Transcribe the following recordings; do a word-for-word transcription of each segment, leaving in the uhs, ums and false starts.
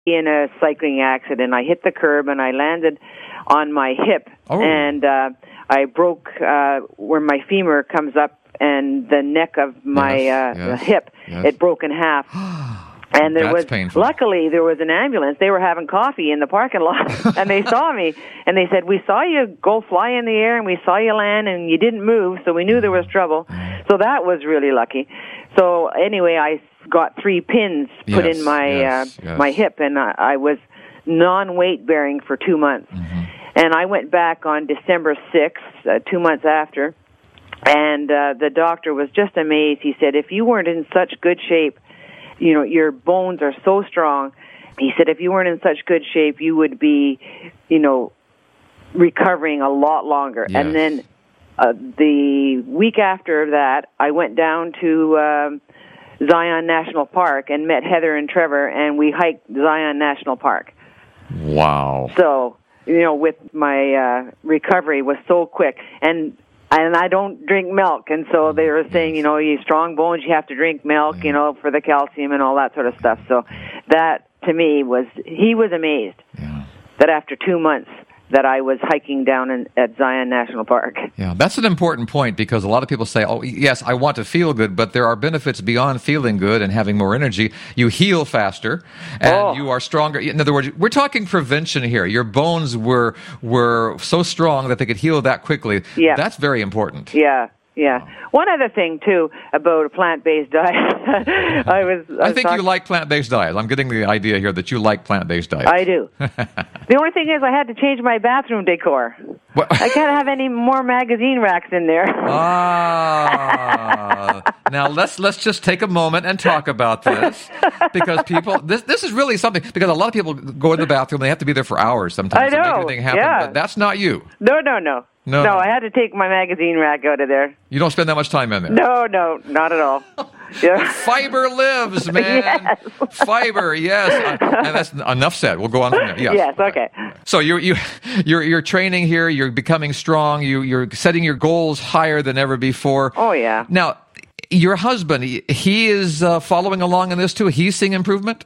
in a cycling accident. I hit the curb and I landed on my hip, oh. and uh, I broke uh, where my femur comes up and the neck of my yes, uh, yes, hip. yes. It broke in half. And there That's was, painful. luckily, there was an ambulance. They were having coffee in the parking lot, and they saw me, and they said, "We saw you go fly in the air, and we saw you land, and you didn't move, so we knew there was trouble." So that was really lucky. So anyway, I got three pins put Yes, in my yes, uh, yes. my hip, and I, I was non-weight bearing for two months. Mm-hmm. And I went back on December sixth, uh, two months after, and uh, the doctor was just amazed. He said, "If you weren't in such good shape, you know, your bones are so strong." He said, "If you weren't in such good shape, you would be, you know, recovering a lot longer." Yes. And then uh, the week after that, I went down to um, Zion National Park and met Heather and Trevor, and we hiked Zion National Park. Wow. So, you know, with my uh, recovery was so quick. And And I don't drink milk, and so they were saying, you know, you strong bones, you have to drink milk, you know, for the calcium and all that sort of stuff. So that, to me, was, he was amazed Yeah. that after two months that I was hiking down in, at Zion National Park. Yeah, that's an important point because a lot of people say, oh, yes, I want to feel good, but there are benefits beyond feeling good and having more energy. You heal faster and Oh. you are stronger. In other words, we're talking prevention here. Your bones were were so strong that they could heal that quickly. Yeah. That's very important. Yeah, yeah. One other thing, too, about a plant-based diet. I was. I, I was think talking- you like plant-based diets. I'm getting the idea here that you like plant-based diets. I do. The only thing is I had to change my bathroom decor. What? I can't have any more magazine racks in there. Ah, now let's let's just take a moment and talk about this because people this this is really something because a lot of people go in the bathroom, they have to be there for hours sometimes I to make know, everything happen, yeah. but that's not you. No, no, no. No. No, I had to take my magazine rack out of there. You don't spend that much time in there. No, no, not at all. Yeah. Fiber lives, man. Yes. Fiber, yes. Uh, and that's enough said. We'll go on from there. Yes. Yes, okay. So you you you're you're training here. You're becoming strong. You you're setting your goals higher than ever before. Oh, yeah. Now, your husband, he, he is uh, following along in this too. He's seeing improvement.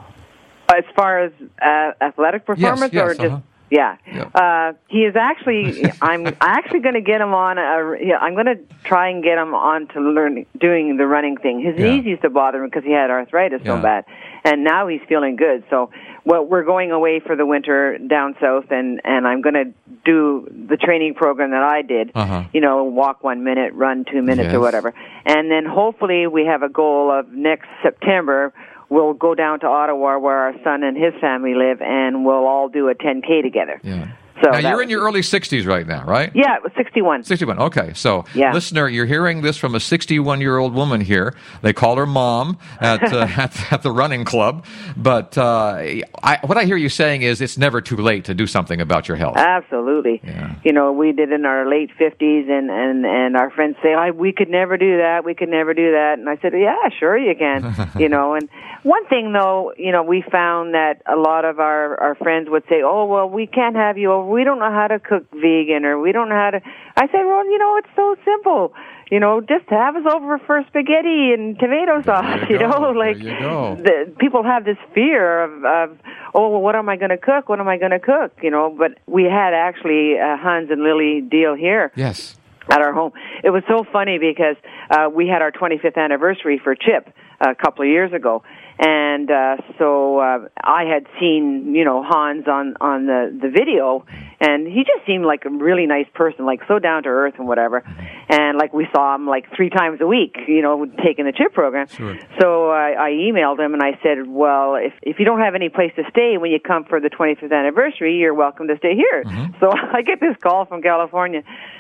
As far as uh, athletic performance, yes, or just uh-huh. yeah, Yeah. uh, he is actually. I'm actually going to get him on. A, yeah, I'm going to try and get him on to learn doing the running thing. His Yeah. knees used to bother him because he had arthritis so Yeah. bad, and now he's feeling good. So, well, we're going away for the winter down south, and and I'm going to do the training program that I did. Uh-huh. You know, walk one minute, run two minutes, Yes. or whatever, and then hopefully we have a goal of next September. We'll go down to Ottawa where our son and his family live, and we'll all do a ten K together. Yeah. So now that you're would in your be- early sixties right now, right? Yeah, it was sixty-one. sixty-one. Okay. So, Yeah. listener, you're hearing this from a sixty-one-year-old woman here. They call her mom at uh, at, at the running club. But uh, I, what I hear you saying is it's never too late to do something about your health. Absolutely. Yeah. You know, we did in our late fifties, and, and, and our friends say, I, we could never do that, we could never do that. And I said, yeah, sure you can. You know, and one thing, though, you know, we found that a lot of our, our friends would say, oh, well, we can't have you over. We don't know how to cook vegan, or we don't know how to... I said, well, you know, it's so simple. You know, just have us over for spaghetti and tomato sauce, you you, go. know? There Like, you go. The, people have this fear of, of, oh, well, what am I going to cook? What am I going to cook? You know, but we had actually a Hans and Lily deal here. Yes. At our home. It was so funny because uh, we had our twenty-fifth anniversary for Chip a couple of years ago. And uh, so uh, I had seen, you know, Hans on, on the, the video, and he just seemed like a really nice person, like so down to earth and whatever. And like we saw him like three times a week, you know, taking the Chip program. Sure. So I, I emailed him and I said, well, if, if you don't have any place to stay when you come for the twenty-fifth anniversary, you're welcome to stay here. Mm-hmm. So I get this call from California.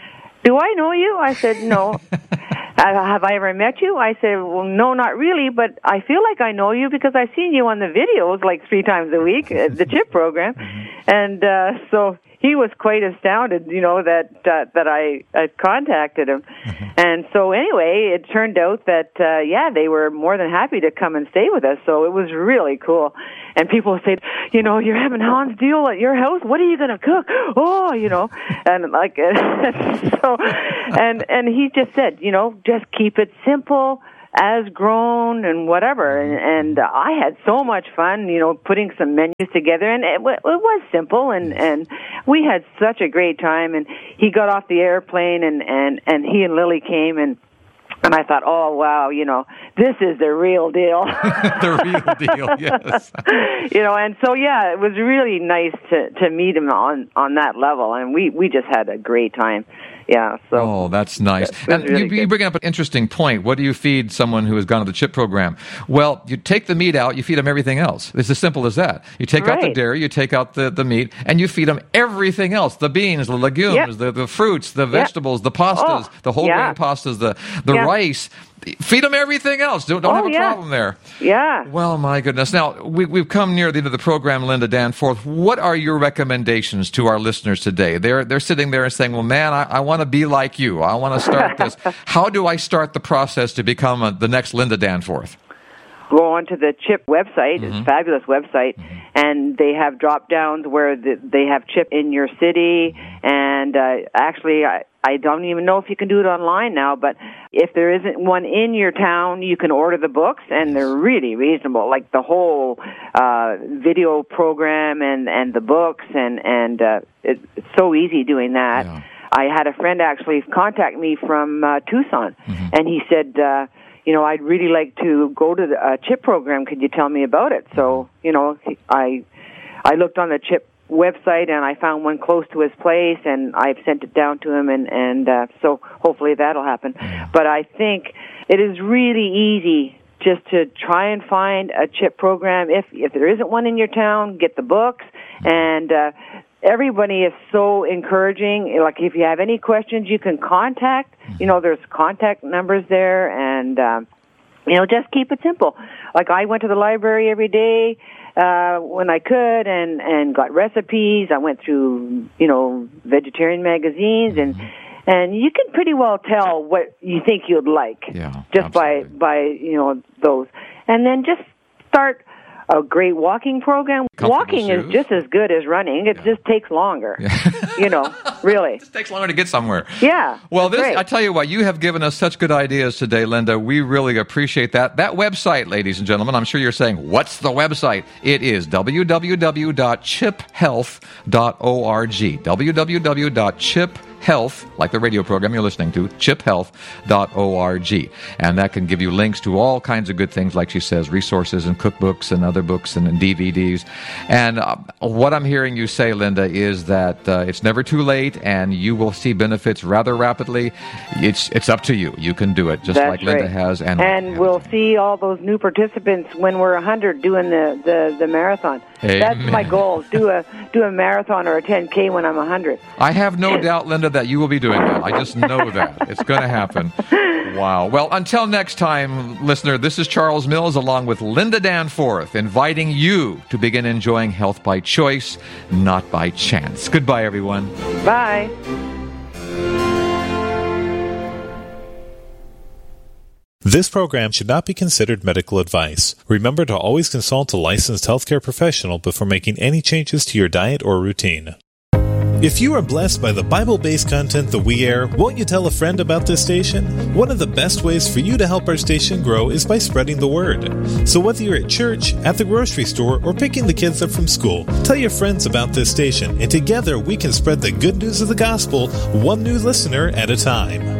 Do I know you? I said, no. uh, have I ever met you? I said, well, no, not really, but I feel like I know you because I've seen you on the videos like three times a week at the Chip program. And uh, so he was quite astounded, you know, that uh, that I, I contacted him. And so anyway, it turned out that, uh, yeah, they were more than happy to come and stay with us. So it was really cool. And people said, you know, you're having Hans deal at your house. What are you going to cook? Oh, you know, and like, so, and, and he just said, you know, just keep it simple. as grown and whatever. And, and uh, I had so much fun, you know, putting some menus together. And it, w- it was simple, and, and we had such a great time. And he got off the airplane, and, and, and he and Lily came, and And I thought, oh, wow, you know, this is the real deal. The real deal, yes. You know, and so, yeah, it was really nice to, to meet him on, on that level. And we, we just had a great time. Yeah. So. Oh, that's nice. And really you, you bring up an interesting point. What do you feed someone who has gone to the CHIP program? Well, you take the meat out, you feed them everything else. It's as simple as that. You take right. out the dairy, you take out the, the meat, and you feed them everything else. The beans, the legumes, yeah. the, the fruits, the vegetables, yeah. the pastas, oh, the whole yeah. grain pastas, the, the yeah. rice. Feed them everything else. Don't, don't oh, have a yeah. problem there. Yeah. Well, my goodness. Now, we, we've come near the end of the program, Linda Danforth. What are your recommendations to our listeners today? They're they're sitting there and saying, well, man, I, I want to be like you. I want to start this. How do I start the process to become a, the next Linda Danforth? Go onto the CHIP website. Mm-hmm. It's a fabulous website. Mm-hmm. And they have drop-downs where the, they have CHIP in your city. And uh, actually, I, I don't even know if you can do it online now, but if there isn't one in your town, you can order the books, and they're really reasonable, like the whole uh, video program and, and the books, and, and uh, it, it's so easy doing that. Yeah. I had a friend actually contact me from uh, Tucson, mm-hmm. and he said, uh, you know, I'd really like to go to the uh, CHIP program. Could you tell me about it? So, you know, I I looked on the CHIP website, and I found one close to his place, and I've sent it down to him, and, and uh, so hopefully that'll happen. But I think it is really easy just to try and find a CHIP program. If, if there isn't one in your town, get the books, and uh, everybody is so encouraging. Like, if you have any questions, you can contact. You know, there's contact numbers there, and, um, you know, just keep it simple. Like, I went to the library every day uh, when I could and, and got recipes. I went through, you know, vegetarian magazines, and and you can pretty well tell what you think you'd like yeah, just absolutely. by, by, you know, those. And then just start a great walking program. Walking shoes. Is just as good as running. It yeah. just takes longer. Yeah. You know, really. It just takes longer to get somewhere. Yeah. Well, this great. I tell you what, you have given us such good ideas today, Linda. We really appreciate that. That website, ladies and gentlemen, I'm sure you're saying, what's the website? It is w w w dot chip health dot org. w w w dot chip health, like the radio program you're listening to, chip health dot org. And that can give you links to all kinds of good things, like she says, resources and cookbooks and other books and, and D V Ds. And uh, what I'm hearing you say, Linda, is that uh, it's never too late, and you will see benefits rather rapidly. It's it's up to you. You can do it, just That's like Linda right. has. And, and we'll see all those new participants when we're one hundred doing the, the, the marathon. Amen. That's my goal. Do a do a marathon or a ten K when I'm one hundred. I have no doubt, Linda, that you will be doing that. I just know that. It's going to happen. Wow. Well, until next time, listener, this is Charles Mills along with Linda Danforth, inviting you to begin enjoying health by choice, not by chance. Goodbye, everyone. Bye. This program should not be considered medical advice. Remember to always consult a licensed healthcare professional before making any changes to your diet or routine. If you are blessed by the Bible-based content that we air, won't you tell a friend about this station? One of the best ways for you to help our station grow is by spreading the word. So whether you're at church, at the grocery store, or picking the kids up from school, tell your friends about this station, and together we can spread the good news of the gospel one new listener at a time.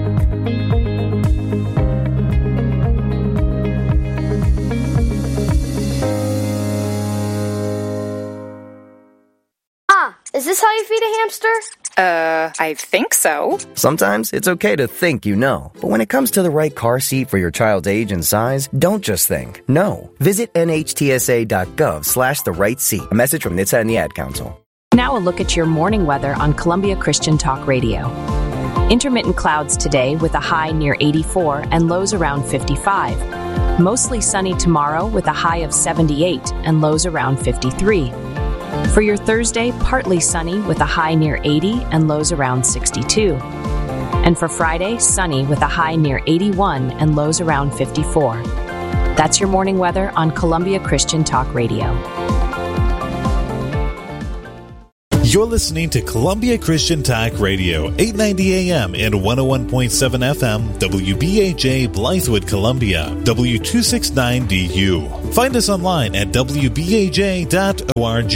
Is this how you feed a hamster? Uh, I think so. Sometimes it's okay to think you know. But when it comes to the right car seat for your child's age and size, don't just think. No. Visit N H T S A dot gov slash the right seat. A message from N H T S A and the Ad Council. Now a look at your morning weather on Columbia Christian Talk Radio. Intermittent clouds today with a high near eighty-four and lows around fifty-five. Mostly sunny tomorrow with a high of seventy-eight and lows around fifty-three. For your Thursday, partly sunny with a high near eighty and lows around sixty-two. And for Friday, sunny with a high near eighty-one and lows around fifty-four. That's your morning weather on Columbia Christian Talk Radio. You're listening to Columbia Christian Talk Radio, eight ninety A M and one oh one point seven F M, W B A J, Blythewood, Columbia, W two sixty-nine D U. Find us online at W B A J dot org.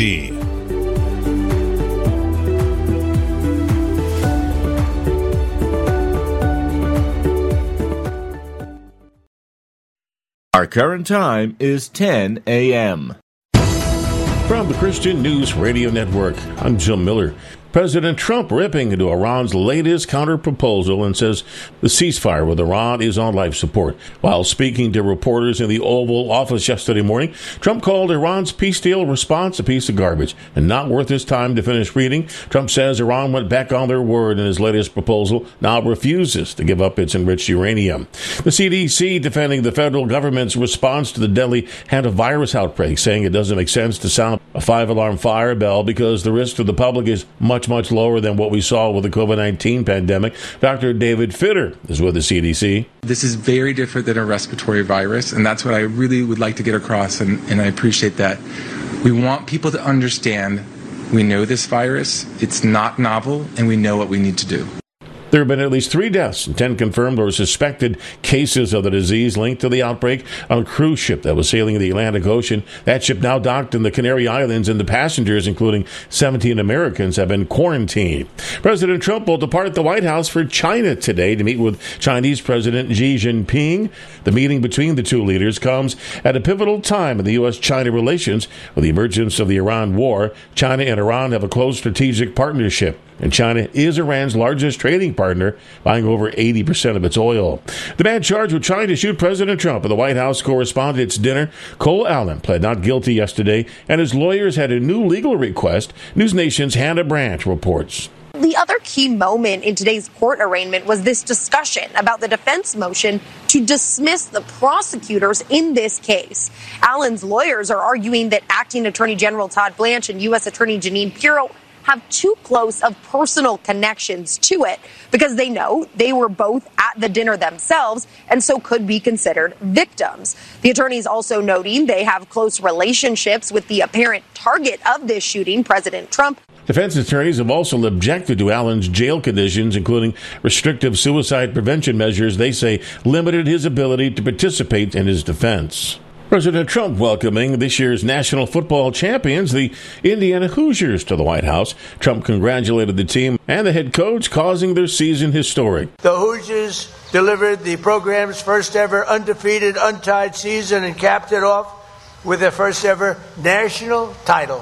Our current time is ten A M From the Christian News Radio Network, I'm Jim Miller. President Trump ripping into Iran's latest counter-proposal and says the ceasefire with Iran is on life support. While speaking to reporters in the Oval Office yesterday morning, Trump called Iran's peace deal response a piece of garbage and not worth his time to finish reading. Trump says Iran went back on their word in his latest proposal, now refuses to give up its enriched uranium. The C D C defending the federal government's response to the deadly hantavirus outbreak, saying it doesn't make sense to sound a five-alarm fire bell because the risk to the public is much much lower than what we saw with the COVID nineteen pandemic. Doctor David Fitter is with the C D C. This is very different than a respiratory virus, and that's what I really would like to get across, and, and I appreciate that. We want people to understand we know this virus, it's not novel, and we know what we need to do. There have been at least three deaths and ten confirmed or suspected cases of the disease linked to the outbreak on a cruise ship that was sailing the Atlantic Ocean. That ship now docked in the Canary Islands, and the passengers, including seventeen Americans, have been quarantined. President Trump will depart the White House for China today to meet with Chinese President Xi Jinping. The meeting between the two leaders comes at a pivotal time in the U S China relations. With the emergence of the Iran war, China and Iran have a close strategic partnership, and China is Iran's largest trading partner, buying over eighty percent of its oil. The man charged with trying to shoot President Trump at the White House Correspondents' Dinner, Cole Allen, pled not guilty yesterday, and his lawyers had a new legal request. News Nation's Hannah Branch reports. The other key moment in today's court arraignment was this discussion about the defense motion to dismiss the prosecutors in this case. Allen's lawyers are arguing that Acting Attorney General Todd Blanche and U S Attorney Jeanine Pirro have too close of personal connections to it because they know they were both at the dinner themselves and so could be considered victims. The attorneys also noting they have close relationships with the apparent target of this shooting, President Trump. Defense attorneys have also objected to Allen's jail conditions, including restrictive suicide prevention measures they say limited his ability to participate in his defense. President Trump welcoming this year's national football champions, the Indiana Hoosiers, to the White House. Trump congratulated the team and the head coach, causing their season historic. The Hoosiers delivered the program's first ever undefeated, untied season and capped it off with their first ever national title.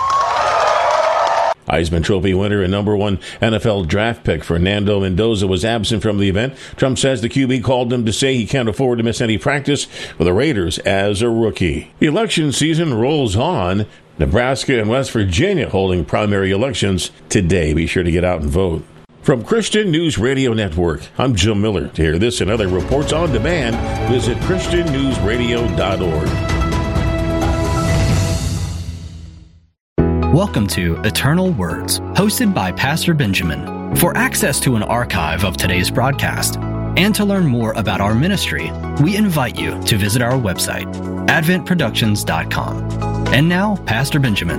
Heisman Trophy winner and number one N F L draft pick Fernando Mendoza was absent from the event. Trump says the Q B called him to say he can't afford to miss any practice for the Raiders as a rookie. The election season rolls on. Nebraska and West Virginia holding primary elections today. Be sure to get out and vote. From Christian News Radio Network, I'm Jim Miller. To hear this and other reports on demand, visit Christian News Radio dot org. Welcome to Eternal Words, hosted by Pastor Benjamin. For access to an archive of today's broadcast and to learn more about our ministry, we invite you to visit our website, advent productions dot com. And now, Pastor Benjamin.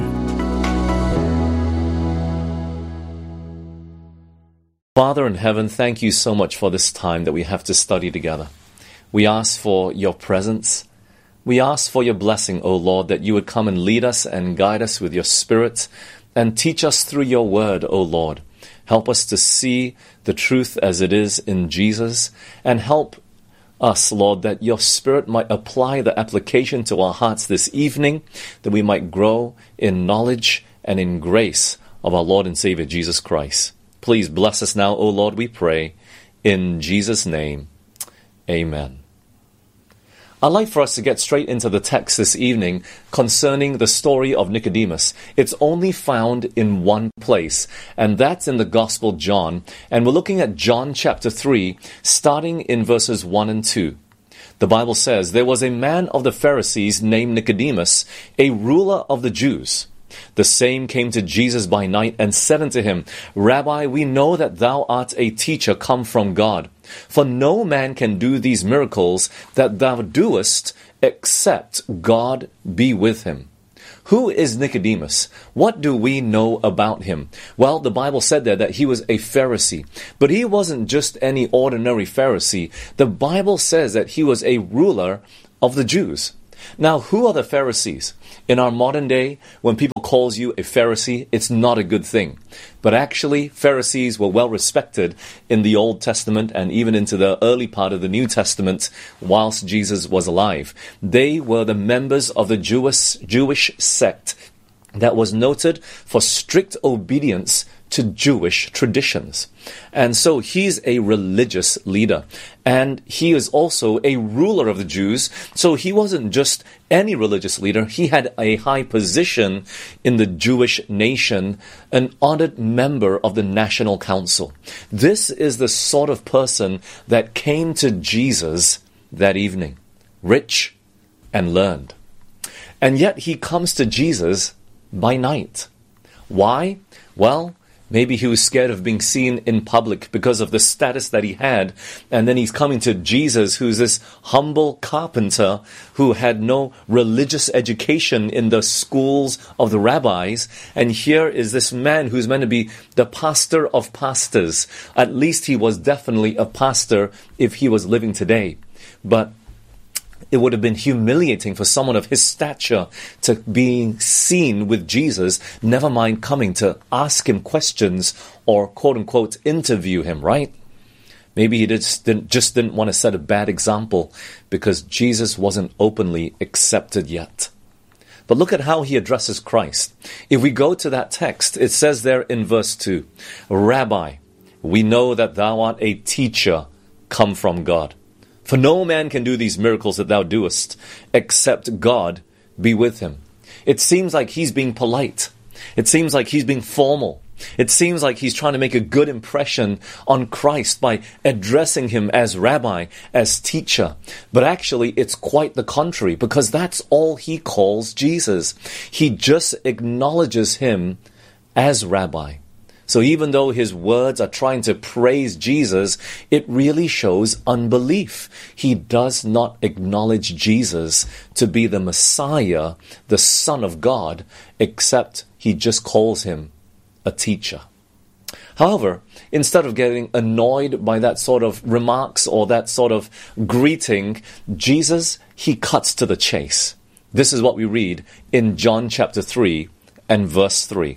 Father in heaven, thank you so much for this time that we have to study together. We ask for your presence. We ask for your blessing, O Lord, that you would come and lead us and guide us with your Spirit and teach us through your word, O Lord. Help us to see the truth as it is in Jesus, and help us, Lord, that your Spirit might apply the application to our hearts this evening, that we might grow in knowledge and in grace of our Lord and Savior Jesus Christ. Please bless us now, O Lord, we pray, in Jesus' name. Amen. I'd like for us to get straight into the text this evening concerning the story of Nicodemus. It's only found in one place, and that's in the Gospel of John. And we're looking at John chapter three, starting in verses one and two. The Bible says, "There was a man of the Pharisees named Nicodemus, a ruler of the Jews. The same came to Jesus by night and said unto him, Rabbi, we know that thou art a teacher come from God. For no man can do these miracles that thou doest, except God be with him. Who is Nicodemus? What do we know about him? Well, the Bible said there that he was a Pharisee. But he wasn't just any ordinary Pharisee. The Bible says that he was a ruler of the Jews. Now, who are the Pharisees? In our modern day, when people calls you a Pharisee, it's not a good thing. But actually, Pharisees were well respected in the Old Testament and even into the early part of the New Testament whilst Jesus was alive. They were the members of the Jewish, Jewish sect that was noted for strict obedience to Jewish traditions. And so he's a religious leader. And he is also a ruler of the Jews. So he wasn't just any religious leader. He had a high position in the Jewish nation, an honored member of the National Council. This is the sort of person that came to Jesus that evening, rich and learned. And yet he comes to Jesus by night. Why? Well, maybe he was scared of being seen in public because of the status that he had. And then he's coming to Jesus, who's this humble carpenter who had no religious education in the schools of the rabbis. And here is this man who's meant to be the pastor of pastors. At least he was definitely a pastor if he was living today. But it would have been humiliating for someone of his stature to be seen with Jesus, never mind coming to ask him questions or quote-unquote interview him, right? Maybe he just didn't, just didn't want to set a bad example because Jesus wasn't openly accepted yet. But look at how he addresses Christ. If we go to that text, it says there in verse two, Rabbi, we know that thou art a teacher come from God. For no man can do these miracles that thou doest, except God be with him. It seems like he's being polite. It seems like he's being formal. It seems like he's trying to make a good impression on Christ by addressing him as rabbi, as teacher. But actually, it's quite the contrary, because that's all he calls Jesus. He just acknowledges him as rabbi. So even though his words are trying to praise Jesus, it really shows unbelief. He does not acknowledge Jesus to be the Messiah, the Son of God, except he just calls him a teacher. However, instead of getting annoyed by that sort of remarks or that sort of greeting, Jesus, he cuts to the chase. This is what we read in John chapter three and verse three.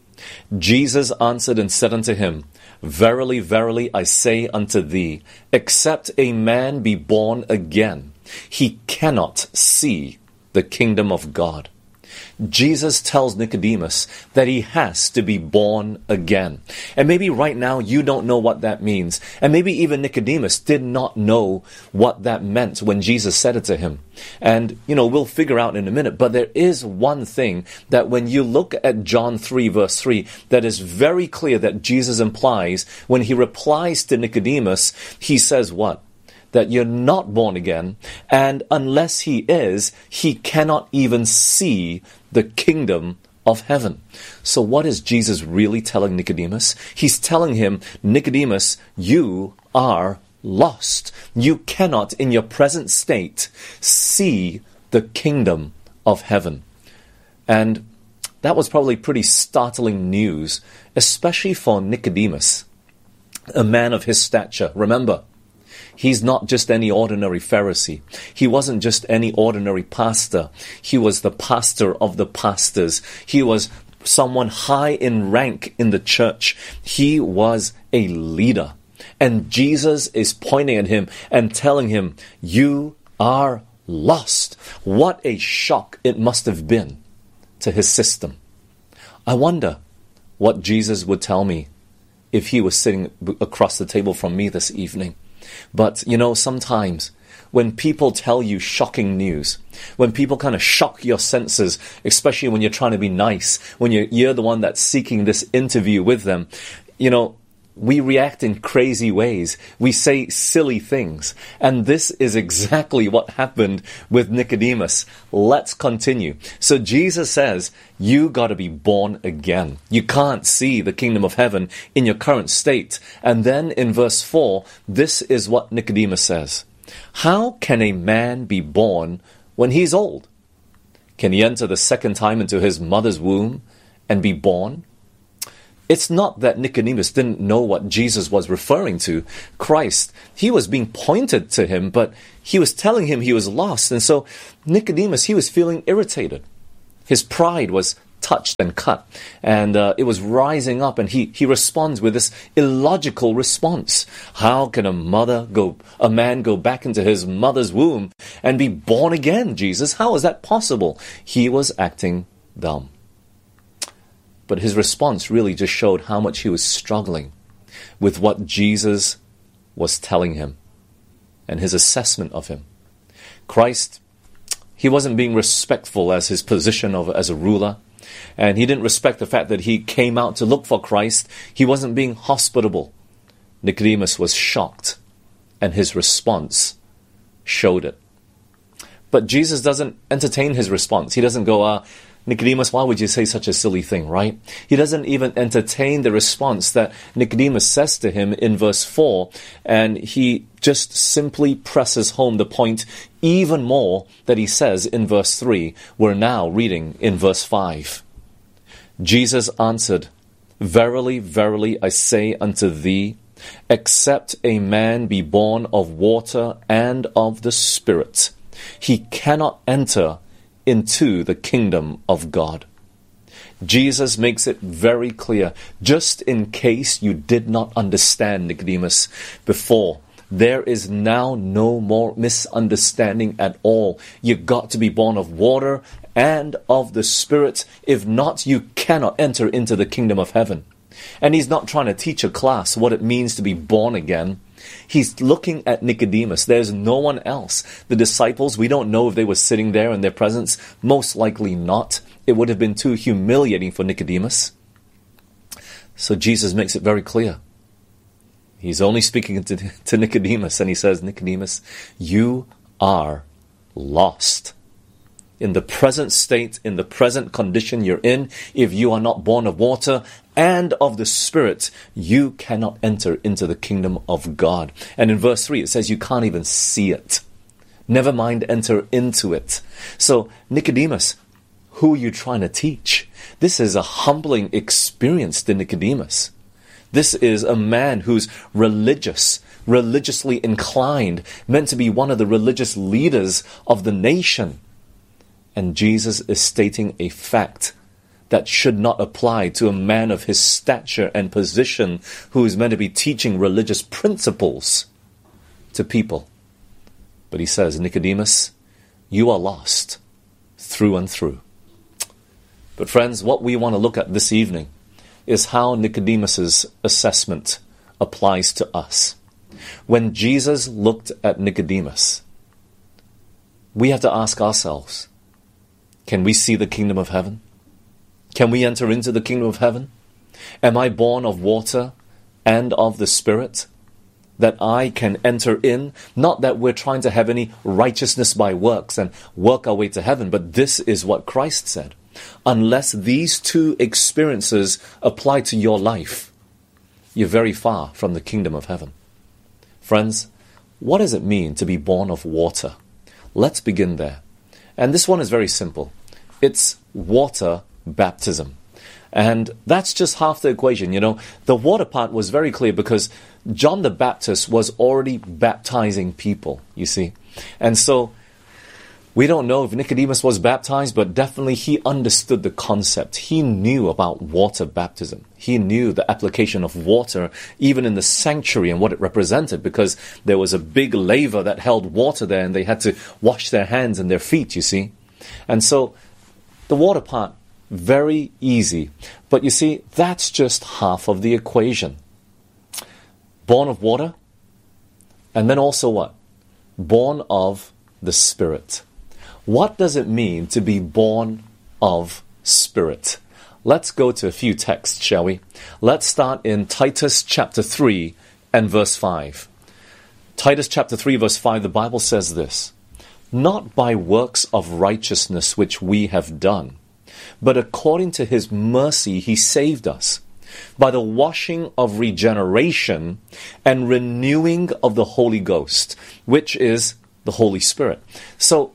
Jesus answered and said unto him, Verily, verily, I say unto thee, except a man be born again, he cannot see the kingdom of God. Jesus tells Nicodemus that he has to be born again. And maybe right now you don't know what that means. And maybe even Nicodemus did not know what that meant when Jesus said it to him. And, you know, we'll figure out in a minute. But there is one thing that when you look at John three verse three, that is very clear that Jesus implies when he replies to Nicodemus, he says what? That you're not born again, and unless he is, he cannot even see the kingdom of heaven. So what is Jesus really telling Nicodemus? He's telling him, Nicodemus, you are lost. You cannot, in your present state, see the kingdom of heaven. And that was probably pretty startling news, especially for Nicodemus, a man of his stature. Remember, he's not just any ordinary Pharisee. He wasn't just any ordinary pastor. He was the pastor of the pastors. He was someone high in rank in the church. He was a leader. And Jesus is pointing at him and telling him, you are lost. What a shock it must have been to his system. I wonder what Jesus would tell me if he was sitting across the table from me this evening. But, you know, sometimes when people tell you shocking news, when people kind of shock your senses, especially when you're trying to be nice, when you're, you're the one that's seeking this interview with them, you know, we react in crazy ways. We say silly things. And this is exactly what happened with Nicodemus. Let's continue. So Jesus says, you got to be born again. You can't see the kingdom of heaven in your current state. And then in verse four, this is what Nicodemus says. How can a man be born when he's old? Can he enter the second time into his mother's womb and be born? It's not that Nicodemus didn't know what Jesus was referring to. Christ, he was being pointed to him, but he was telling him he was lost. And so Nicodemus, he was feeling irritated. His pride was touched and cut, and uh, it was rising up, and he, he responds with this illogical response. How can a mother go, a man go back into his mother's womb and be born again, Jesus? How is that possible? He was acting dumb. But his response really just showed how much he was struggling with what Jesus was telling him and his assessment of him. Christ, he wasn't being respectful as his position of as a ruler, and he didn't respect the fact that he came out to look for Christ. He wasn't being hospitable. Nicodemus was shocked, and his response showed it. But Jesus doesn't entertain his response. He doesn't go, uh, Nicodemus, why would you say such a silly thing, right? He doesn't even entertain the response that Nicodemus says to him in verse four, and he just simply presses home the point even more that he says in verse three. We're now reading in verse five. Jesus answered, Verily, verily, I say unto thee, except a man be born of water and of the Spirit, he cannot enter into the kingdom of God. Jesus makes it very clear, just in case you did not understand, Nicodemus, before. There is now no more misunderstanding at all. You got to be born of water and of the Spirit. If not, you cannot enter into the kingdom of heaven. And he's not trying to teach a class what it means to be born again. He's looking at Nicodemus. There's no one else. The disciples, we don't know if they were sitting there in their presence. Most likely not. It would have been too humiliating for Nicodemus. So Jesus makes it very clear. He's only speaking to, to Nicodemus, and he says, Nicodemus, you are lost. In the present state, in the present condition you're in, if you are not born of water and of the Spirit, you cannot enter into the kingdom of God. And in verse three, it says you can't even see it. Never mind enter into it. So, Nicodemus, who are you trying to teach? This is a humbling experience to Nicodemus. This is a man who's religious, religiously inclined, meant to be one of the religious leaders of the nation. And Jesus is stating a fact that should not apply to a man of his stature and position who is meant to be teaching religious principles to people. But he says, Nicodemus, you are lost through and through. But friends, what we want to look at this evening is how Nicodemus's assessment applies to us. When Jesus looked at Nicodemus, we have to ask ourselves, can we see the kingdom of heaven? Can we enter into the kingdom of heaven? Am I born of water and of the Spirit, that I can enter in? Not that we're trying to have any righteousness by works and work our way to heaven, but this is what Christ said. Unless these two experiences apply to your life, you're very far from the kingdom of heaven. Friends, what does it mean to be born of water? Let's begin there. And this one is very simple. It's water baptism. And that's just half the equation. You know, the water part was very clear because John the Baptist was already baptizing people, you see. And so we don't know if Nicodemus was baptized, but definitely he understood the concept. He knew about water baptism. He knew the application of water, even in the sanctuary and what it represented, because there was a big laver that held water there and they had to wash their hands and their feet, you see. And so the water part, very easy. But you see, that's just half of the equation. Born of water, and then also what? Born of the Spirit. What does it mean to be born of Spirit? Let's go to a few texts, shall we? Let's start in Titus chapter three and verse five. Titus chapter three verse five, the Bible says this, Not by works of righteousness which we have done, but according to his mercy he saved us, by the washing of regeneration and renewing of the Holy Ghost, which is the Holy Spirit. So,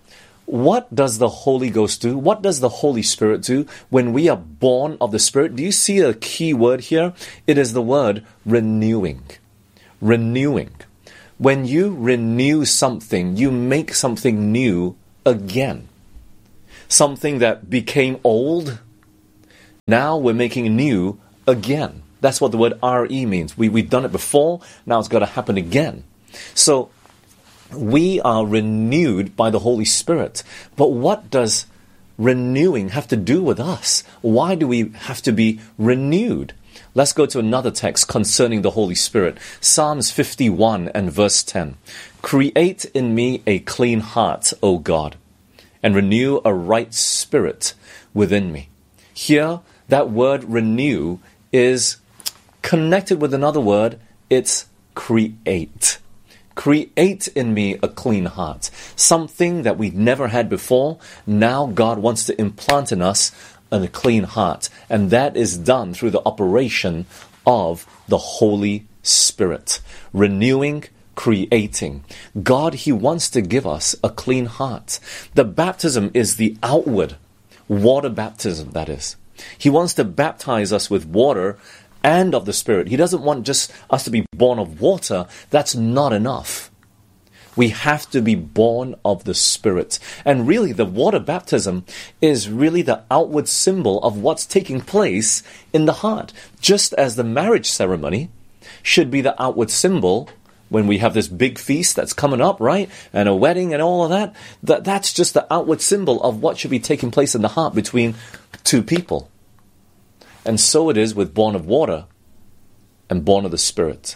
what does the Holy Ghost do? What does the Holy Spirit do when we are born of the Spirit? Do you see a key word here? It is the word renewing. Renewing. When you renew something, you make something new again. Something that became old, now we're making new again. That's what the word R E means. We, we've done it before, now it's got to happen again. So, we are renewed by the Holy Spirit. But what does renewing have to do with us? Why do we have to be renewed? Let's go to another text concerning the Holy Spirit. Psalms fifty-one and verse ten. Create in me a clean heart, O God, and renew a right spirit within me. Here, that word renew is connected with another word. It's create. Create in me a clean heart. Something that we've never had before. Now God wants to implant in us a clean heart. And that is done through the operation of the Holy Spirit. Renewing, creating. God, He wants to give us a clean heart. The baptism is the outward, water baptism, that is. He wants to baptize us with water and of the Spirit. He doesn't want just us to be born of water. That's not enough. We have to be born of the Spirit. And really, the water baptism is really the outward symbol of what's taking place in the heart. Just as the marriage ceremony should be the outward symbol when we have this big feast that's coming up, right? And a wedding and all of that. that that's just the outward symbol of what should be taking place in the heart between two people. And so it is with born of water and born of the Spirit.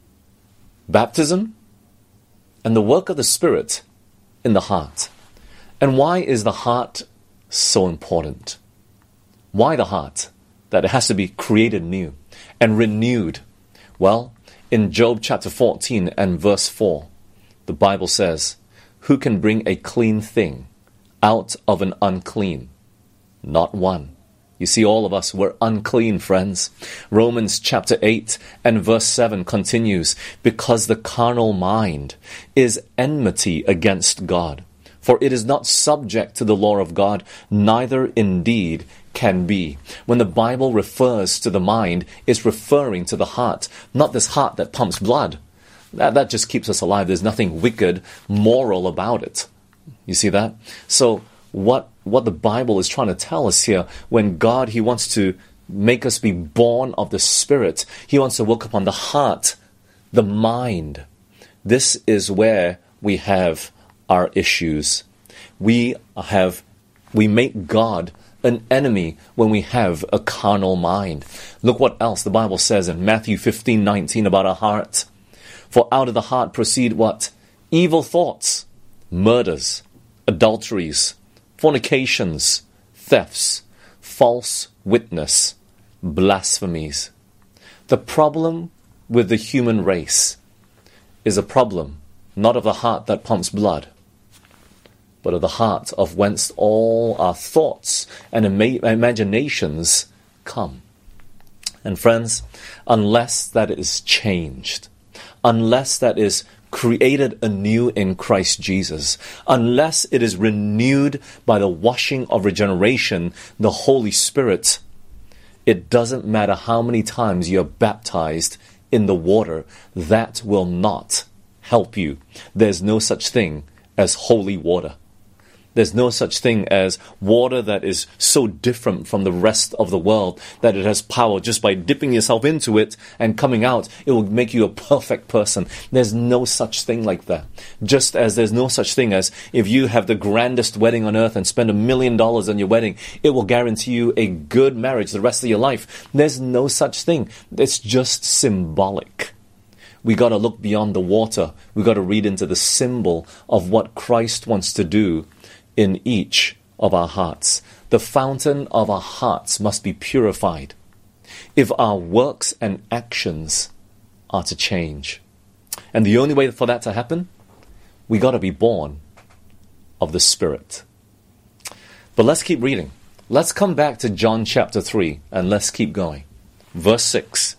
Baptism and the work of the Spirit in the heart. And why is the heart so important? Why the heart? That it has to be created new and renewed. Well, in Job chapter fourteen and verse four, the Bible says, who can bring a clean thing out of an unclean? Not one. You see, all of us were unclean, friends. Romans chapter eight and verse seven continues, because the carnal mind is enmity against God. For it is not subject to the law of God, neither indeed can be. When the Bible refers to the mind, it's referring to the heart, not this heart that pumps blood. That, that just keeps us alive. There's nothing wicked, moral about it. You see that? So, What what the Bible is trying to tell us here, when God, He wants to make us be born of the Spirit, He wants to work upon the heart, the mind. This is where we have our issues. We have, we make God an enemy when we have a carnal mind. Look what else the Bible says in Matthew fifteen nineteen about our heart. For out of the heart proceed what? Evil thoughts, murders, adulteries, fornications, thefts, false witness, blasphemies. The problem with the human race is a problem not of the heart that pumps blood, but of the heart of whence all our thoughts and ima- imaginations come. And friends, unless that is changed, unless that is created anew in Christ Jesus, unless it is renewed by the washing of regeneration, the Holy Spirit, it doesn't matter how many times you're baptized in the water, that will not help you. There's no such thing as holy water. There's no such thing as water that is so different from the rest of the world that it has power just by dipping yourself into it and coming out. It will make you a perfect person. There's no such thing like that. Just as there's no such thing as if you have the grandest wedding on earth and spend a million dollars on your wedding, it will guarantee you a good marriage the rest of your life. There's no such thing. It's just symbolic. We got to look beyond the water. We got to read into the symbol of what Christ wants to do in each of our hearts. The fountain of our hearts must be purified if our works and actions are to change. And the only way for that to happen, we got to be born of the Spirit. But let's keep reading. Let's come back to John chapter three and let's keep going. Verse six.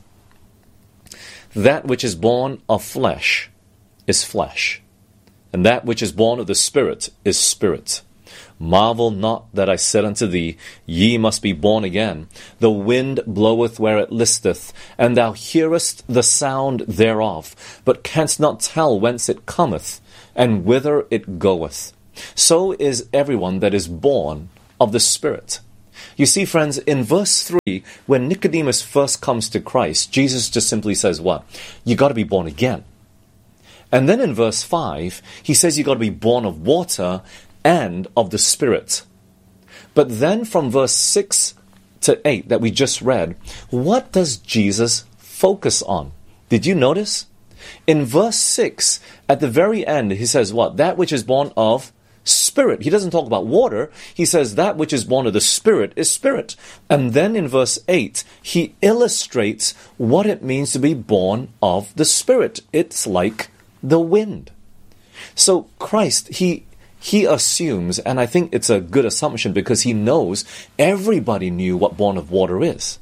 That which is born of flesh is flesh, and that which is born of the Spirit is spirit. Marvel not that I said unto thee, Ye must be born again. The wind bloweth where it listeth, and thou hearest the sound thereof, but canst not tell whence it cometh, and whither it goeth. So is everyone that is born of the Spirit. You see, friends, in verse three, when Nicodemus first comes to Christ, Jesus just simply says what? You got to be born again. And then in verse five, he says you got to be born of water and of the Spirit. But then from verse six to eight that we just read, what does Jesus focus on? Did you notice? In verse six, at the very end, he says what? That which is born of Spirit. He doesn't talk about water. He says that which is born of the Spirit is Spirit. And then in verse eight, he illustrates what it means to be born of the Spirit. It's like the wind. So Christ, he He assumes, and I think it's a good assumption because he knows everybody knew what born of water is.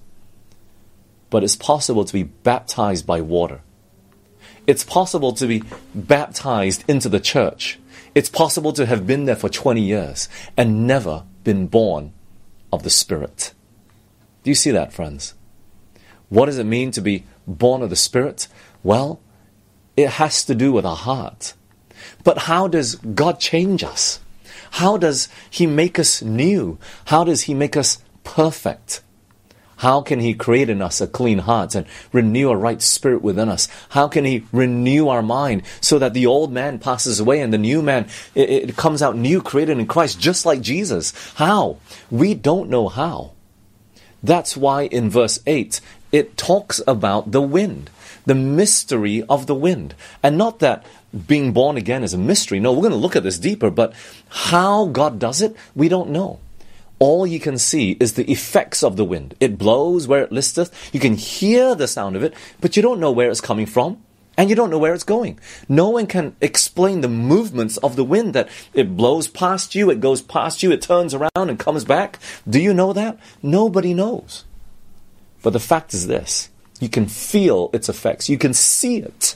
But it's possible to be baptized by water. It's possible to be baptized into the church. It's possible to have been there for twenty years and never been born of the Spirit. Do you see that, friends? What does it mean to be born of the Spirit? Well, it has to do with our heart. But how does God change us? How does He make us new? How does He make us perfect? How can He create in us a clean heart and renew a right spirit within us? How can He renew our mind so that the old man passes away and the new man, it, it comes out new, created in Christ, just like Jesus? How? We don't know how. That's why in verse eight, it talks about the wind, the mystery of the wind. And not that being born again is a mystery. No, we're going to look at this deeper, but how God does it, we don't know. All you can see is the effects of the wind. It blows where it listeth. You can hear the sound of it, but you don't know where it's coming from, and you don't know where it's going. No one can explain the movements of the wind, that it blows past you, it goes past you, it turns around and comes back. Do you know that? Nobody knows. But the fact is this: you can feel its effects. You can see it.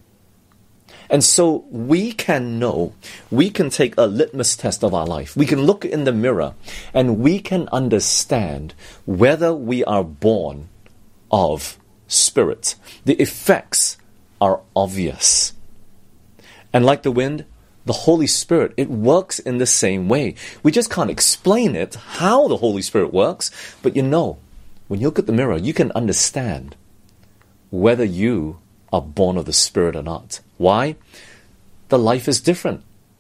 And so we can know, we can take a litmus test of our life. We can look in the mirror and we can understand whether we are born of Spirit. The effects are obvious. And like the wind, the Holy Spirit, it works in the same way. We just can't explain it, how the Holy Spirit works. But you know, when you look at the mirror, you can understand whether you are born of the Spirit or not. Why? The life is different.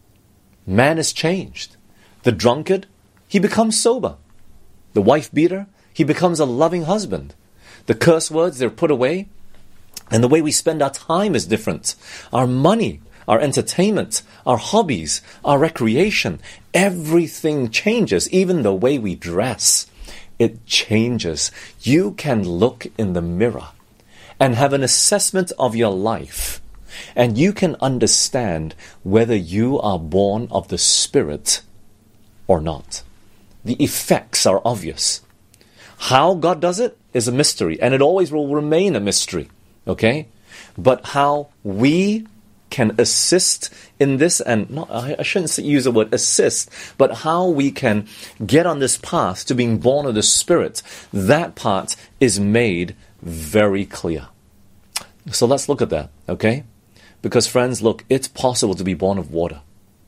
Man is changed. The drunkard, he becomes sober. The wife beater, he becomes a loving husband. The curse words, they're put away. And the way we spend our time is different. Our money, our entertainment, our hobbies, our recreation, everything changes. Even the way we dress, it changes. You can look in the mirror and have an assessment of your life, and you can understand whether you are born of the Spirit or not. The effects are obvious. How God does it is a mystery, and it always will remain a mystery, okay? But how we can assist in this, and not, I shouldn't use the word assist, but how we can get on this path to being born of the Spirit, that part is made very clear. So let's look at that, okay? Because friends, look, it's possible to be born of water,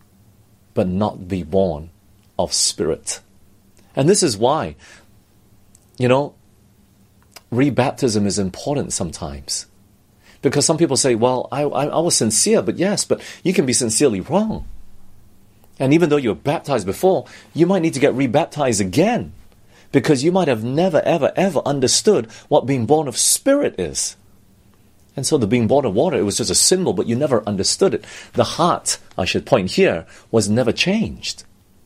but not be born of Spirit. And this is why, you know, rebaptism is important sometimes. Because some people say, well, I, I, I was sincere, but yes, but you can be sincerely wrong. And even though you were baptized before, you might need to get rebaptized again, because you might have never, ever, ever understood what being born of Spirit is. And so the being born of water, it was just a symbol, but you never understood it. The heart, I should point here, was never changed.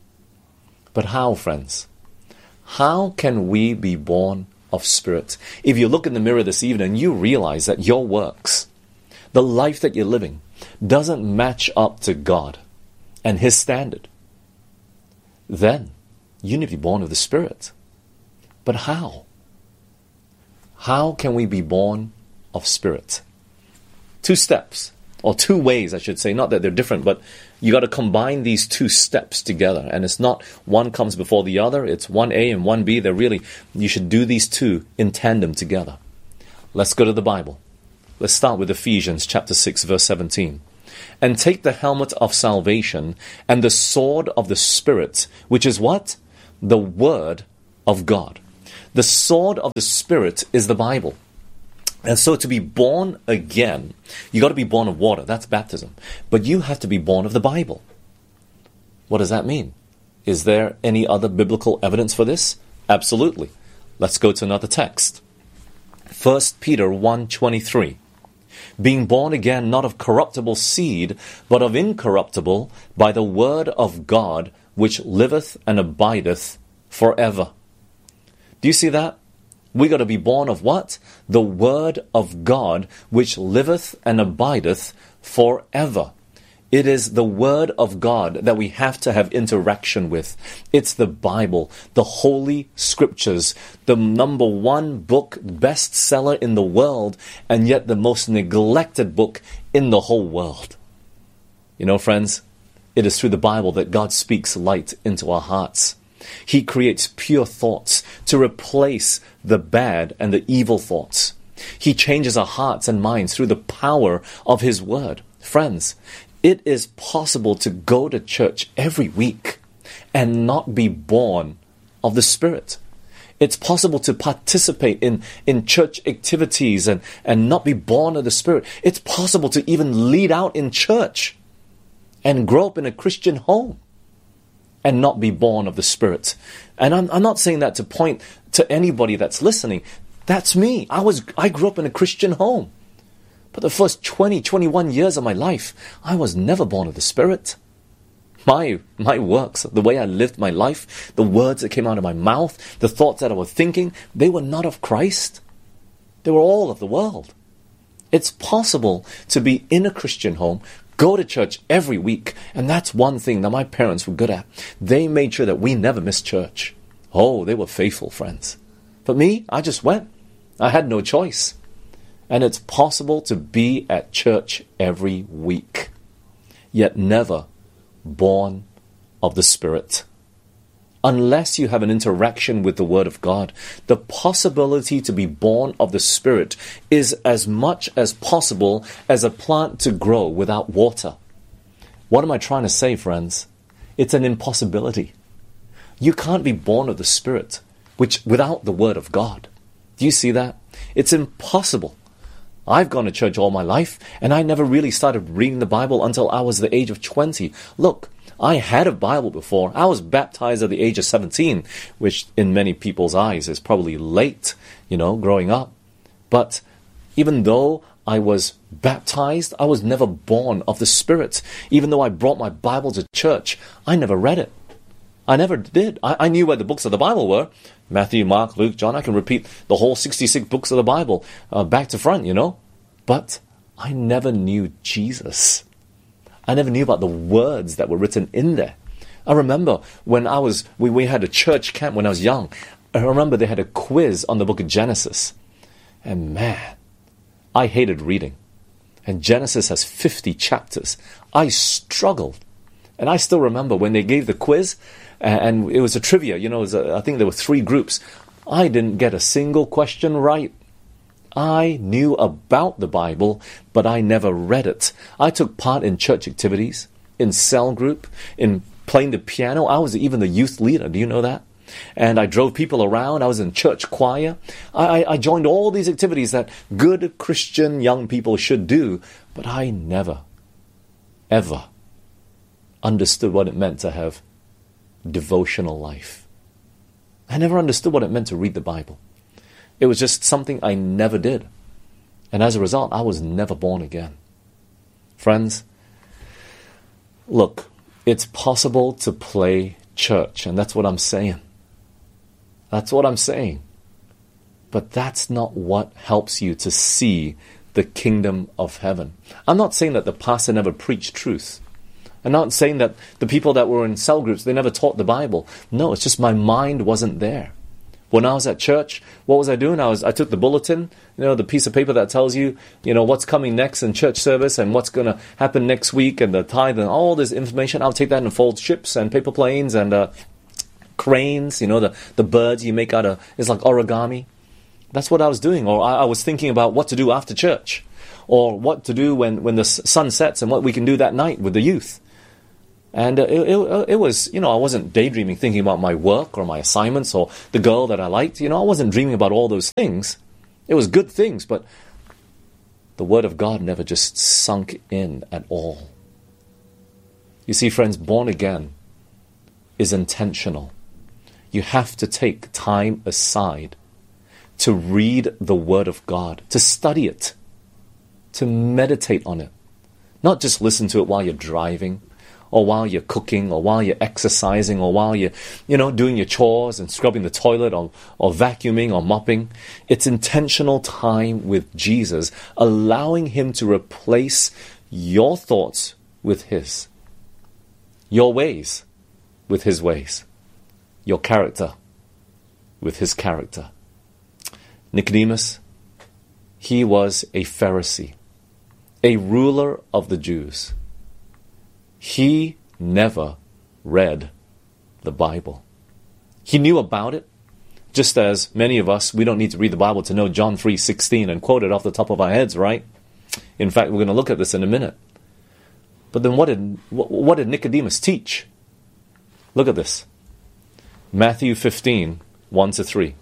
But how, friends? How can we be born of Spirit? If you look in the mirror this evening, you realize that your works, the life that you're living, doesn't match up to God and His standard. Then you need to be born of the Spirit. But how? How can we be born of Spirit? Two steps. or two ways, I should say. Not that they're different, but you got to combine these two steps together. And it's not one comes before the other. It's one A and one B. They're really, you should do these two in tandem together. Let's go to the Bible. Let's start with Ephesians chapter six, verse seventeen. And take the helmet of salvation and the sword of the Spirit, which is what? The Word of God. The sword of the Spirit is the Bible. And so to be born again, you got to be born of water. That's baptism. But you have to be born of the Bible. What does that mean? Is there any other biblical evidence for this? Absolutely. Let's go to another text. First Peter one twenty-three. Being born again not of corruptible seed, but of incorruptible, by the word of God, which liveth and abideth forever. Do you see that? We got to be born of what? The Word of God, which liveth and abideth forever. It is the Word of God that we have to have interaction with. It's the Bible, the Holy Scriptures, the number one book, bestseller in the world, and yet the most neglected book in the whole world. You know, friends, it is through the Bible that God speaks light into our hearts. He creates pure thoughts to replace the bad and the evil thoughts. He changes our hearts and minds through the power of His Word. Friends, it is possible to go to church every week and not be born of the Spirit. It's possible to participate in, in church activities and, and not be born of the Spirit. It's possible to even lead out in church and grow up in a Christian home and not be born of the Spirit. And I'm, I'm not saying that to point to anybody that's listening. That's me. I was I grew up in a Christian home. But the first twenty, twenty-one years of my life, I was never born of the Spirit. My, my works, the way I lived my life, the words that came out of my mouth, the thoughts that I was thinking, they were not of Christ. They were all of the world. It's possible to be in a Christian home, go to church every week, and that's one thing that my parents were good at. They made sure that we never missed church. Oh, they were faithful, friends. But me, I just went. I had no choice. And it's possible to be at church every week, yet never born of the Spirit. Unless you have an interaction with the Word of God, the possibility to be born of the Spirit is as much as possible as a plant to grow without water. What am I trying to say, friends? It's an impossibility. You can't be born of the Spirit which without the Word of God. Do you see that? It's impossible. I've gone to church all my life, and I never really started reading the Bible until I was the age of twenty. Look, I had a Bible before. I was baptized at the age of seventeen, which in many people's eyes is probably late, you know, growing up. But even though I was baptized, I was never born of the Spirit. Even though I brought my Bible to church, I never read it. I never did. I, I knew where the books of the Bible were. Matthew, Mark, Luke, John. I can repeat the whole sixty-six books of the Bible uh, back to front, you know. But I never knew Jesus. I never knew about the words that were written in there. I remember when I was, we, we had a church camp when I was young. I remember they had a quiz on the book of Genesis. And man, I hated reading. And Genesis has fifty chapters. I struggled. And I still remember when they gave the quiz, and it was a trivia, you know, it was a, I think there were three groups. I didn't get a single question right. I knew about the Bible, but I never read it. I took part in church activities, in cell group, in playing the piano. I was even the youth leader. Do you know that? And I drove people around. I was in church choir. I, I joined all these activities that good Christian young people should do, but I never, ever understood what it meant to have devotional life. I never understood what it meant to read the Bible. It was just something I never did. And as a result, I was never born again. Friends, look, it's possible to play church, and that's what I'm saying. That's what I'm saying. But that's not what helps you to see the kingdom of heaven. I'm not saying that the pastor never preached truth. I'm not saying that the people that were in cell groups, they never taught the Bible. No, it's just my mind wasn't there. When I was at church, what was I doing? I was I took the bulletin, you know, the piece of paper that tells you, you know, what's coming next in church service and what's going to happen next week and the tithe and all this information. I'll take that and fold ships and paper planes and uh, cranes, you know, the, the birds you make out of, it's like origami. That's what I was doing. Or I, I was thinking about what to do after church, or what to do when, when the sun sets and what we can do that night with the youth. And uh, it, it, it was, you know, I wasn't daydreaming, thinking about my work or my assignments or the girl that I liked. You know, I wasn't dreaming about all those things. It was good things, but the Word of God never just sunk in at all. You see, friends, born again is intentional. You have to take time aside to read the Word of God, to study it, to meditate on it. Not just listen to it while you're driving, or while you're cooking, or while you're exercising, or while you're, you know, doing your chores and scrubbing the toilet, or, or vacuuming, or mopping. It's intentional time with Jesus, allowing Him to replace your thoughts with His, your ways with His ways, your character with His character. Nicodemus, he was a Pharisee, a ruler of the Jews. He never read the Bible. He knew about it, just as many of us, we don't need to read the Bible to know John three sixteen and quote it off the top of our heads, right? In fact, we're going to look at this in a minute. But then what did, what did Nicodemus teach? Look at this. Matthew fifteen, one to three.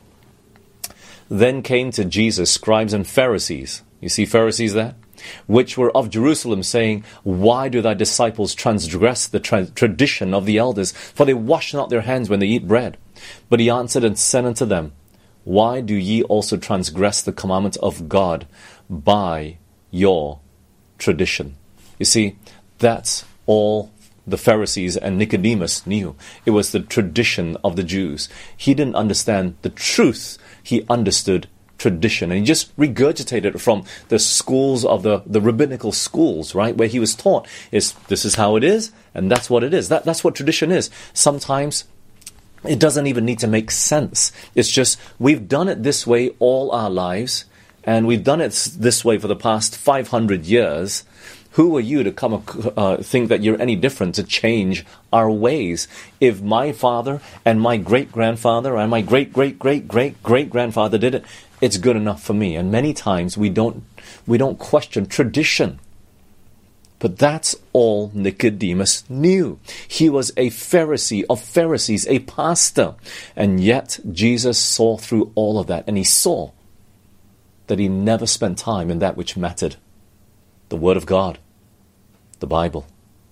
Then came to Jesus scribes and Pharisees. You see Pharisees there? Which were of Jerusalem, saying, Why do thy disciples transgress the tra- tradition of the elders? For they wash not their hands when they eat bread. But he answered and said unto them, Why do ye also transgress the commandment of God by your tradition? You see, that's all the Pharisees and Nicodemus knew. It was the tradition of the Jews. He didn't understand the truth. He understood tradition. And he just regurgitated it from the schools of the, the rabbinical schools, right? Where he was taught is this is how it is, and that's what it is. That, that's what tradition is. Sometimes it doesn't even need to make sense. It's just we've done it this way all our lives, and we've done it this way for the past five hundred years. Who are you to come uh, think that you're any different to change our ways? If my father and my great-grandfather and my great-great-great-great-great-grandfather did it, it's good enough for me. And many times we don't we don't question tradition. But that's all Nicodemus knew. He was a Pharisee of Pharisees, a pastor. And yet Jesus saw through all of that, and he saw that he never spent time in that which mattered. The Word of God, the Bible.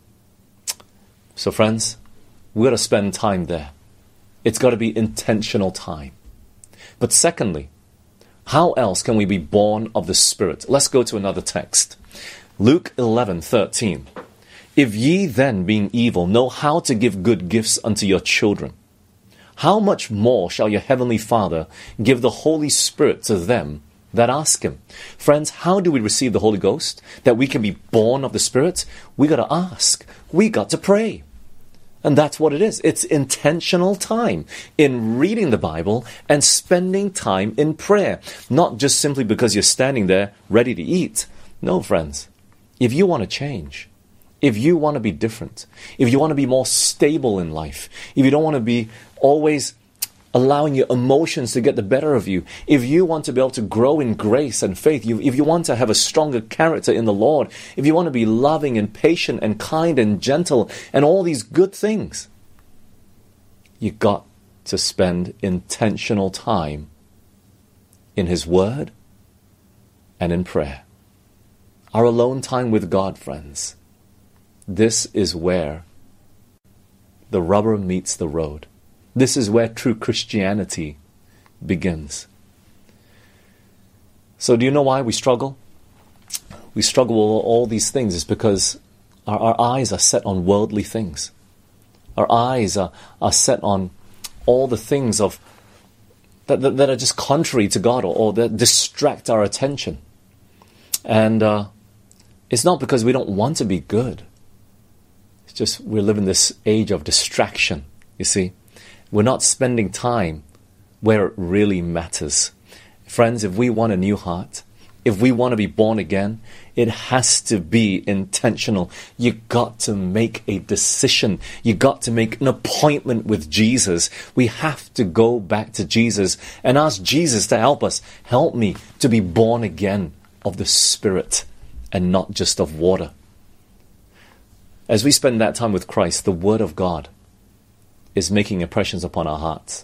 So friends, we've got to spend time there. It's got to be intentional time. But secondly, how else can we be born of the Spirit? Let's go to another text. Luke eleven thirteen. If ye then, being evil, know how to give good gifts unto your children, how much more shall your heavenly Father give the Holy Spirit to them that ask Him? Friends, how do we receive the Holy Ghost? That we can be born of the Spirit? We got to ask. We got to pray. And that's what it is. It's intentional time in reading the Bible and spending time in prayer. Not just simply because you're standing there ready to eat. No, friends. If you want to change, if you want to be different, if you want to be more stable in life, if you don't want to be always allowing your emotions to get the better of you, if you want to be able to grow in grace and faith, you, if you want to have a stronger character in the Lord, if you want to be loving and patient and kind and gentle and all these good things, you got to spend intentional time in His Word and in prayer. Our alone time with God, friends, this is where the rubber meets the road. This is where true Christianity begins. So do you know why we struggle? We struggle with all these things. It's because our, our eyes are set on worldly things. Our eyes are, are set on all the things of that, that, that are just contrary to God, or, or that distract our attention. And uh, it's not because we don't want to be good. It's just we live in this age of distraction, you see. We're not spending time where it really matters. Friends, if we want a new heart, if we want to be born again, it has to be intentional. You got to make a decision. You got to make an appointment with Jesus. We have to go back to Jesus and ask Jesus to help us. Help me to be born again of the Spirit and not just of water. As we spend that time with Christ, the Word of God is making impressions upon our hearts.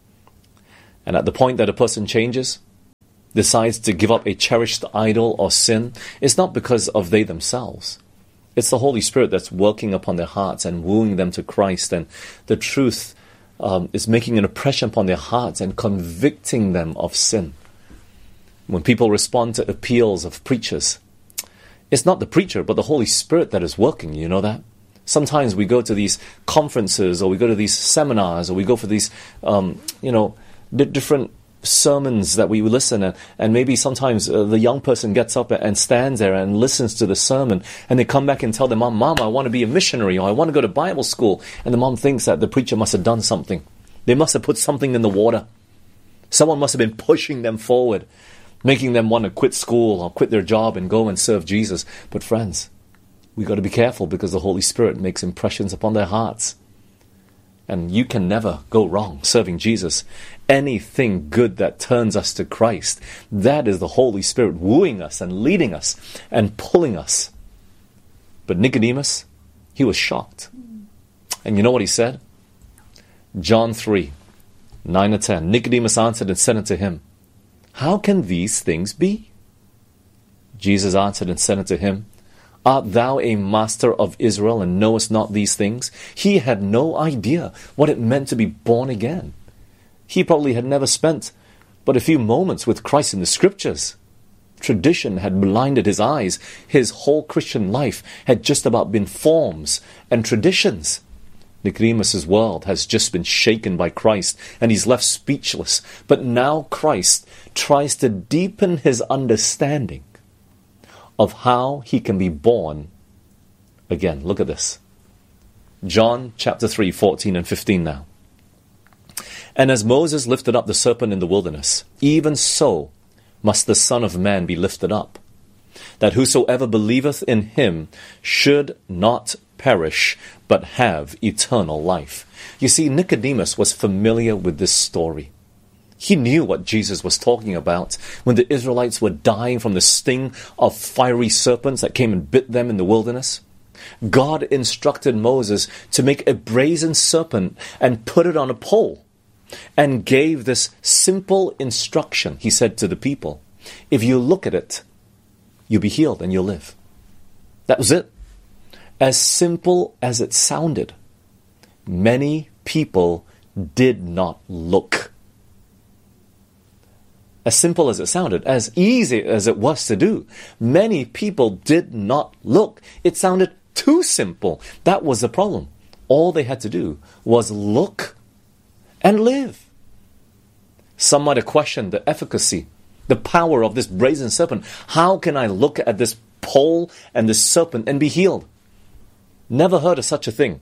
And at the point that a person changes, decides to give up a cherished idol or sin, it's not because of they themselves. It's the Holy Spirit that's working upon their hearts and wooing them to Christ. And the truth um, is making an impression upon their hearts and convicting them of sin. When people respond to appeals of preachers, it's not the preacher, but the Holy Spirit that is working. You know that? Sometimes we go to these conferences, or we go to these seminars, or we go for these, um, you know, di- different sermons that we listen to, and maybe sometimes uh, the young person gets up and stands there and listens to the sermon, and they come back and tell their mom, Mom, I want to be a missionary, or I want to go to Bible school. And the mom thinks that the preacher must have done something. They must have put something in the water. Someone must have been pushing them forward, making them want to quit school or quit their job and go and serve Jesus. But friends, we got to be careful, because the Holy Spirit makes impressions upon their hearts. And you can never go wrong serving Jesus. Anything good that turns us to Christ, that is the Holy Spirit wooing us and leading us and pulling us. But Nicodemus, he was shocked. And you know what he said? John three, nine to ten. Nicodemus answered and said unto him, How can these things be? Jesus answered and said unto him, Art thou a master of Israel, and knowest not these things? He had no idea what it meant to be born again. He probably had never spent but a few moments with Christ in the Scriptures. Tradition had blinded his eyes. His whole Christian life had just about been forms and traditions. Nicodemus' world has just been shaken by Christ, and he's left speechless. But now Christ tries to deepen his understanding of how he can be born again. Look at this. John chapter three, fourteen and fifteen now. And as Moses lifted up the serpent in the wilderness, even so must the Son of Man be lifted up, that whosoever believeth in him should not perish, but have eternal life. You see, Nicodemus was familiar with this story. He knew what Jesus was talking about when the Israelites were dying from the sting of fiery serpents that came and bit them in the wilderness. God instructed Moses to make a brazen serpent and put it on a pole, and gave this simple instruction. He said to the people, if you look at it, you'll be healed and you'll live. That was it. As simple as it sounded, many people did not look. As simple as it sounded, as easy as it was to do, many people did not look. It sounded too simple. That was the problem. All they had to do was look and live. Some might have questioned the efficacy, the power of this brazen serpent. How can I look at this pole and this serpent and be healed? Never heard of such a thing.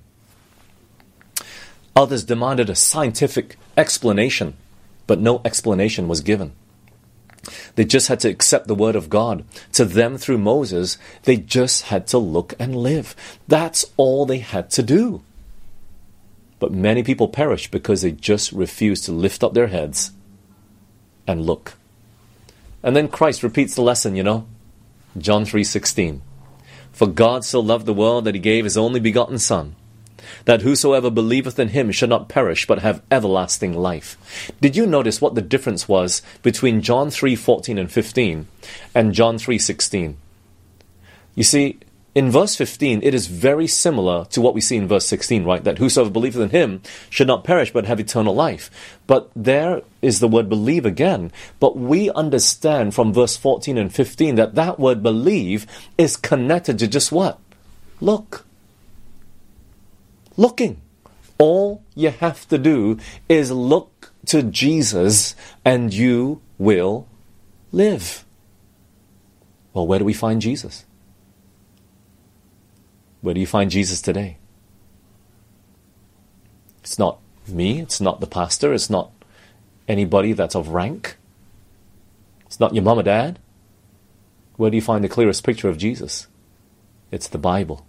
Others demanded a scientific explanation, but no explanation was given. They just had to accept the word of God. To them, through Moses, they just had to look and live. That's all they had to do. But many people perish because they just refuse to lift up their heads and look. And then Christ repeats the lesson, you know. John three sixteen. For God so loved the world that he gave his only begotten Son, that whosoever believeth in him should not perish, but have everlasting life. Did you notice what the difference was between John three fourteen and fifteen and John three sixteen? You see, in verse fifteen, it is very similar to what we see in verse sixteen, right? That whosoever believeth in him should not perish, but have eternal life. But there is the word believe again. But we understand from verse fourteen and fifteen that that word believe is connected to just what? Look. Looking. All you have to do is look to Jesus and you will live. Well, where do we find Jesus? Where do you find Jesus today? It's not me, it's not the pastor, it's not anybody that's of rank. It's not your mom or dad. Where do you find the clearest picture of Jesus? It's the Bible.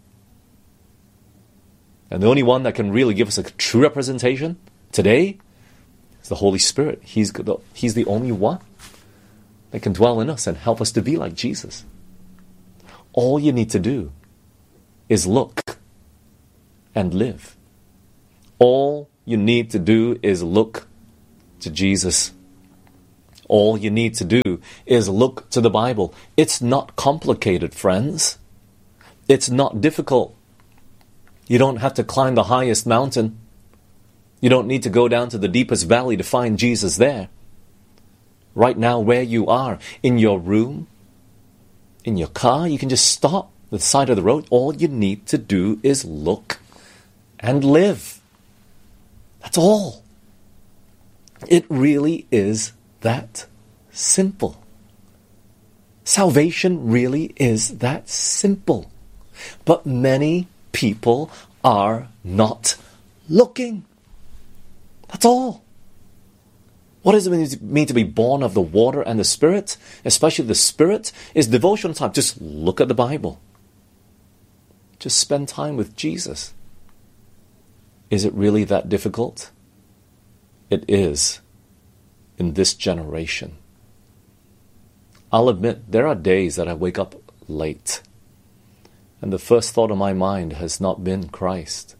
And the only one that can really give us a true representation today is the Holy Spirit. He's the, he's the only one that can dwell in us and help us to be like Jesus. All you need to do is look and live. All you need to do is look to Jesus. All you need to do is look to the Bible. It's not complicated, friends. It's not difficult. You don't have to climb the highest mountain. You don't need to go down to the deepest valley to find Jesus there. Right now, where you are, in your room, in your car, you can just stop at the side of the road. All you need to do is look and live. That's all. It really is that simple. Salvation really is that simple. But many people are not looking. That's all. What does it mean to be born of the water and the Spirit? Especially the Spirit is devotional time. Just look at the Bible. Just spend time with Jesus. Is it really that difficult? It is in this generation. I'll admit, there are days that I wake up late, and the first thought of my mind has not been Christ.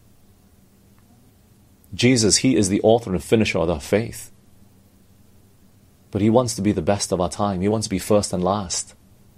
Jesus, He is the author and finisher of our faith. But He wants to be the best of our time. He wants to be first and last.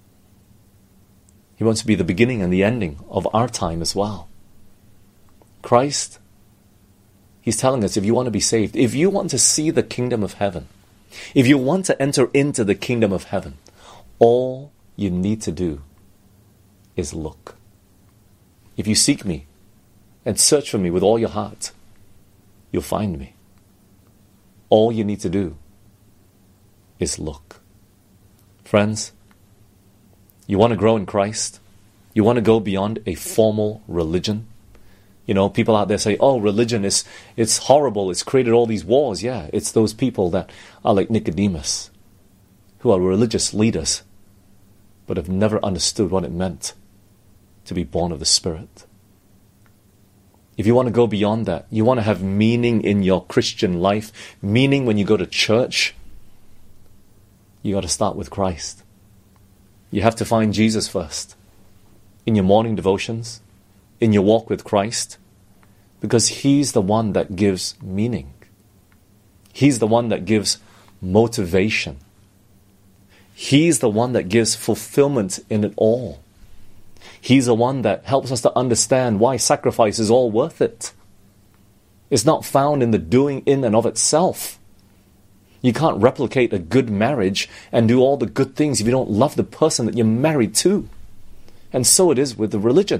He wants to be the beginning and the ending of our time as well. Christ, He's telling us, if you want to be saved, if you want to see the kingdom of heaven, if you want to enter into the kingdom of heaven, all you need to do is look. If you seek me and search for me with all your heart, you'll find me. All you need to do is look. Friends, you want to grow in Christ? You want to go beyond a formal religion? You know, people out there say, oh, religion is it's horrible. It's created all these wars. Yeah, it's those people that are like Nicodemus, who are religious leaders, but have never understood what it meant to be born of the Spirit. If you want to go beyond that, you want to have meaning in your Christian life, meaning when you go to church, you got to start with Christ. You have to find Jesus first in your morning devotions, in your walk with Christ, because He's the one that gives meaning. He's the one that gives motivation. He's the one that gives fulfillment in it all. He's the one that helps us to understand why sacrifice is all worth it. It's not found in the doing in and of itself. You can't replicate a good marriage and do all the good things if you don't love the person that you're married to. And so it is with the religion.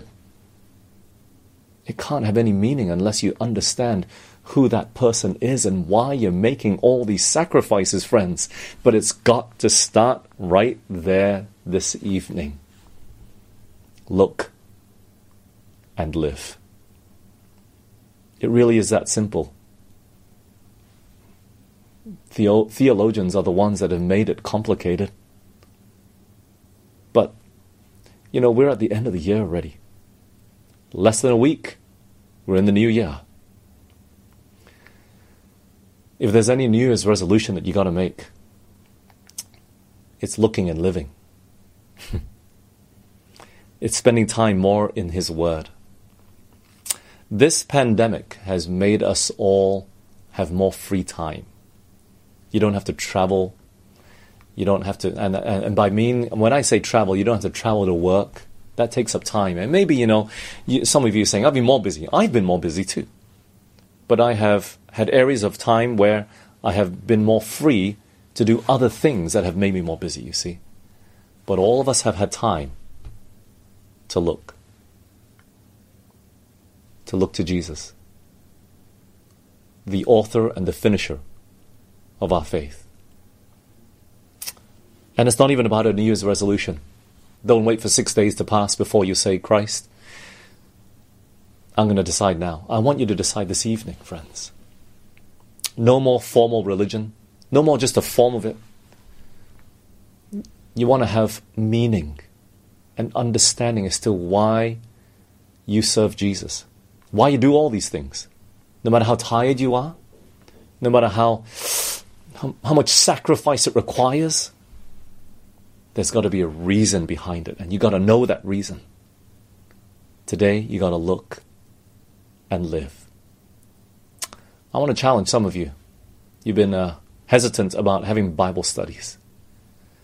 It can't have any meaning unless you understand who that person is and why you're making all these sacrifices, friends. But it's got to start right there this evening. Look and live. It really is that simple. Theo- theologians are the ones that have made it complicated. But, you know, we're at the end of the year already. Less than a week, we're in the new year. If there's any New Year's resolution that you got to make, it's looking and living. It's spending time more in His Word. This pandemic has made us all have more free time. You don't have to travel. You don't have to, and, and by mean, when I say travel, you don't have to travel to work. That takes up time. And maybe, you know, you, some of you are saying, I've been more busy. I've been more busy too. But I have had areas of time where I have been more free to do other things that have made me more busy, you see. But all of us have had time to look. To look to Jesus, the author and the finisher of our faith. And it's not even about a New Year's resolution. Don't wait for six days to pass before you say, Christ, I'm going to decide now. I want you to decide this evening, friends. No more formal religion. No more just a form of it. You want to have meaning and understanding as to why you serve Jesus, why you do all these things. No matter how tired you are, no matter how, how, how much sacrifice it requires, there's got to be a reason behind it, and you got to know that reason. Today, you got to look and live. I want to challenge some of you. You've been uh, hesitant about having Bible studies.